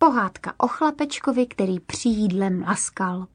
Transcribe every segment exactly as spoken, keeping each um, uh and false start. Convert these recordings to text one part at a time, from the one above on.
Pohádka o chlapečkovi, který při jídle mlaskal.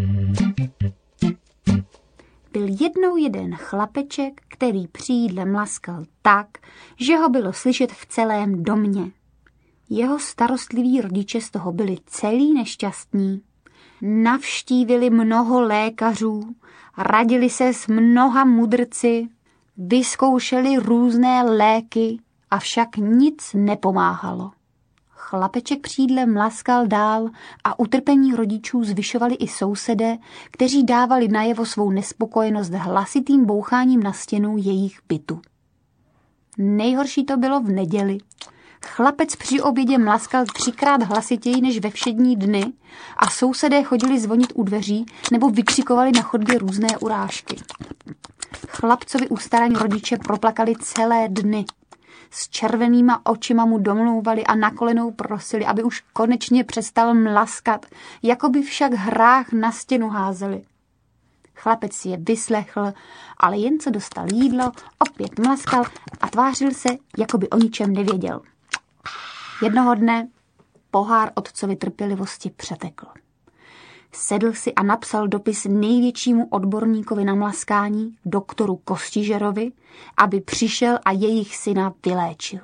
Byl jednou jeden chlapeček, který při jídle mlaskal tak, že ho bylo slyšet v celém domě. Jeho starostliví rodiče z toho byli celý nešťastní. Navštívili mnoho lékařů, radili se s mnoha mudrci, vyzkoušeli různé léky, avšak nic nepomáhalo. Chlapeček při jídle mlaskal dál a utrpení rodičů zvyšovali i sousedé, kteří dávali najevo svou nespokojenost hlasitým boucháním na stěnu jejich bytu. Nejhorší to bylo v neděli. Chlapec při obědě mlaskal třikrát hlasitěji než ve všední dny a sousedé chodili zvonit u dveří nebo vykřikovali na chodbě různé urážky. Chlapcovi ustaraní rodiče proplakali celé dny. S červenýma očima mu domlouvali a na kolenou prosili, aby už konečně přestal mlaskat, jako by však hrách na stěnu házeli. Chlapec si je vyslechl, ale jen co dostal jídlo, opět mlaskal a tvářil se, jako by o ničem nevěděl. Jednoho dne pohár otcovi trpělivosti přetekl. Sedl si a napsal dopis největšímu odborníkovi na mlaskání, doktoru Kostižerovi, aby přišel a jejich syna vyléčil.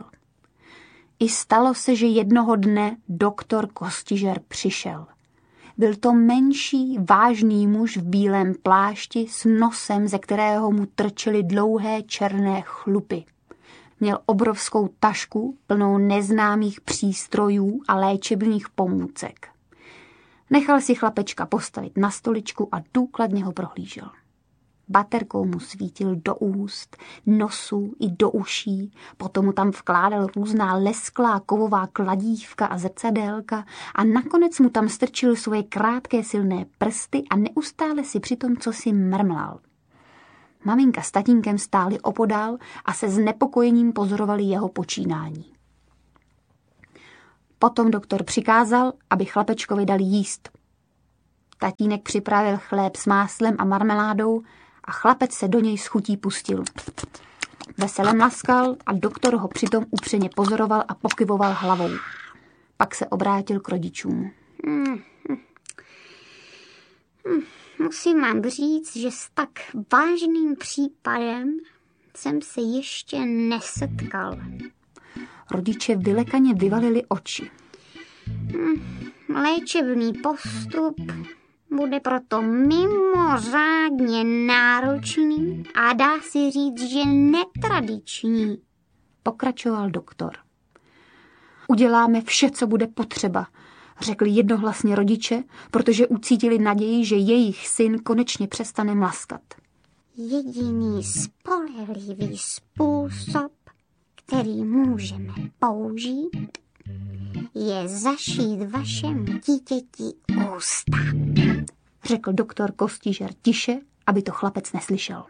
I stalo se, že jednoho dne doktor Kostižer přišel. Byl to menší, vážný muž v bílém plášti s nosem, ze kterého mu trčely dlouhé černé chlupy. Měl obrovskou tašku plnou neznámých přístrojů a léčebných pomůcek. Nechal si chlapečka postavit na stoličku a důkladně ho prohlížel. Baterkou mu svítil do úst, nosu i do uší, potom mu tam vkládal různá lesklá kovová kladívka a zrcadélka a nakonec mu tam strčil svoje krátké silné prsty a neustále si přitom cosi mrmlal. Maminka s tatínkem stáli opodál a se znepokojením pozorovali jeho počínání. Potom doktor přikázal, aby chlapečkovi dali jíst. Tatínek připravil chléb s máslem a marmeládou a chlapec se do něj s chutí pustil. Vesele mlaskal a doktor ho přitom upřeně pozoroval a pokyvoval hlavou. Pak se obrátil k rodičům. Hmm, hmm. Hmm. Musím vám říct, že s tak vážným případem jsem se ještě nesetkal. Rodiče vylekaně vyvalili oči. Hmm, léčebný postup bude proto mimořádně náročný a dá si říct, že netradiční, pokračoval doktor. Uděláme vše, co bude potřeba, řekli jednohlasně rodiče, protože ucítili naději, že jejich syn konečně přestane mlaskat. Jediný spolehlivý způsob, který můžeme použít, je zašít vašemu dítěti ústa, řekl doktor Kostižer tiše, aby to chlapec neslyšel.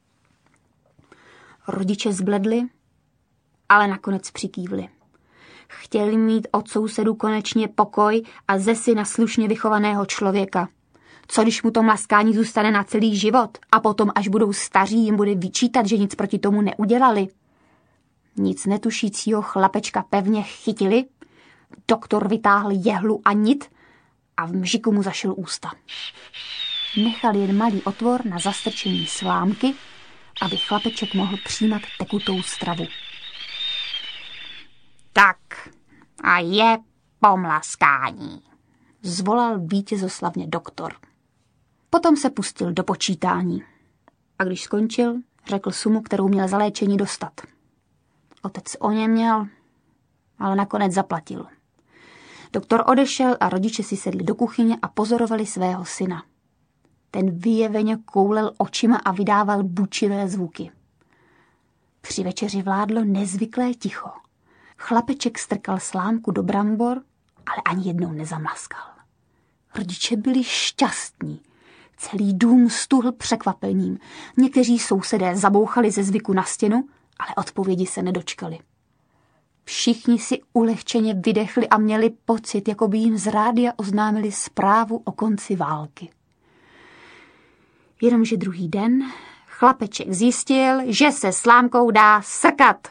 Rodiče zbledli, ale nakonec přikývli. Chtěli mít od sousedů konečně pokoj a ze syna slušně vychovaného člověka. Co když mu to mlaskání zůstane na celý život a potom, až budou staří, jim bude vyčítat, že nic proti tomu neudělali? Nic netušícího chlapečka pevně chytili, doktor vytáhl jehlu a nit a v mžiku mu zašil ústa. Nechal jen malý otvor na zastrčení slámky, aby chlapeček mohl přijímat tekutou stravu. Tak a je pomlaskání, zvolal vítězoslavně doktor. Potom se pustil do počítání. A když skončil, řekl sumu, kterou měl za léčení dostat. Otec o ně měl, ale nakonec zaplatil. Doktor odešel a rodiče si sedli do kuchyně a pozorovali svého syna. Ten vyjeveně koulel očima a vydával bučivé zvuky. Při večeři vládlo nezvyklé ticho. Chlapeček strkal slámku do brambor, ale ani jednou nezamlaskal. Rodiče byli šťastní. Celý dům stuhl překvapením. Někteří sousedé zabouchali ze zvyku na stěnu, ale odpovědi se nedočkali. Všichni si ulehčeně vydechli a měli pocit, jako by jim z rádia oznámili zprávu o konci války. Jenomže druhý den chlapeček zjistil, že se slámkou dá srkat.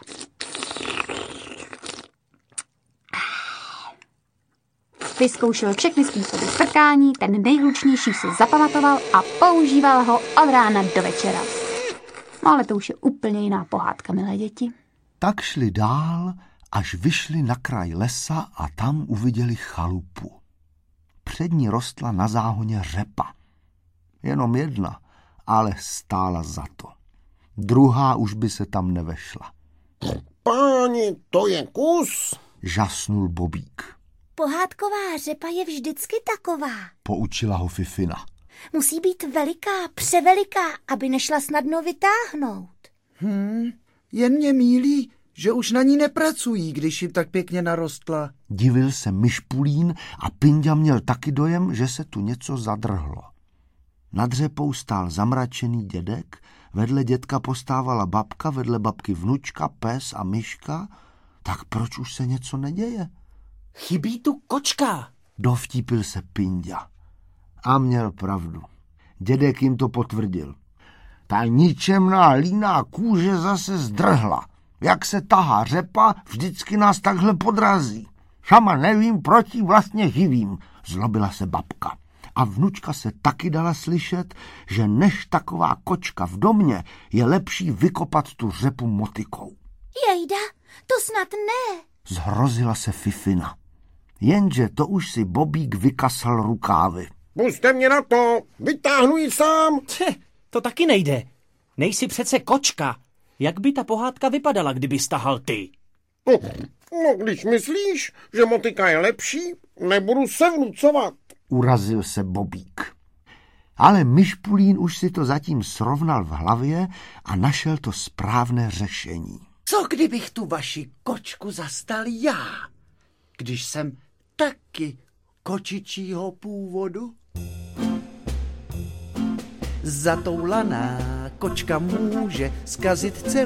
Vyzkoušel všechny způsoby strkání, ten nejhlučnější si zapamatoval a používal ho od rána do večera. No ale to už je úplně jiná pohádka, milé děti. Tak šli dál, až vyšli na kraj lesa a tam uviděli chalupu. Před ní rostla na záhoně řepa. Jenom jedna, ale stála za to. Druhá už by se tam nevešla. Páni, to je kus, žasnul Bobík. Pohádková řepa je vždycky taková. Poučila ho Fifina. Musí být veliká, převeliká, aby nešla snadno vytáhnout. Hmm, jen mě mýlí, že už na ní nepracují, když jim tak pěkně narostla. Divil se Myšpulín a Pinďa měl taky dojem, že se tu něco zadrhlo. Nad řepou stál zamračený dědek, vedle dědka postávala babka, vedle babky vnučka, pes a myška. Tak proč už se něco neděje? Chybí tu kočka, dovtípil se Pinďa. A měl pravdu. Dědek jim to potvrdil. Ta ničemná líná kůže zase zdrhla. Jak se tahá řepa, vždycky nás takhle podrazí. Sama nevím, proč jí vlastně živím, zlobila se babka. A vnučka se taky dala slyšet, že než taková kočka v domě je lepší vykopat tu řepu motykou. Jejda, to snad ne. Zhrozila se Fifina. Jenže to už si Bobík vykasal rukávy. Pusťte mě na to, vytáhnu ji sám. Tě, to taky nejde. Nejsi přece kočka. Jak by ta pohádka vypadala, kdyby stahal ty? No, no, když myslíš, že motyka je lepší, nebudu se vnucovat. Urazil se Bobík. Ale Myšpulín už si to zatím srovnal v hlavě a našel to správné řešení. Co kdybych tu vaši kočku zastal já, když jsem taky kočičího původu? Zatoulaná kočka může zkazit celý